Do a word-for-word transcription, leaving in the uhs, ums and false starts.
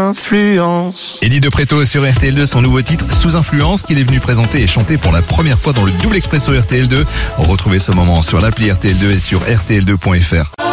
influence. Eddie De Pretto sur R T L deux, son nouveau titre Sous influence qu'il est venu présenter et chanter pour la première fois dans le Double Expresso R T L deux. Retrouvez ce moment sur l'appli R T L deux et sur R T L deux point F R.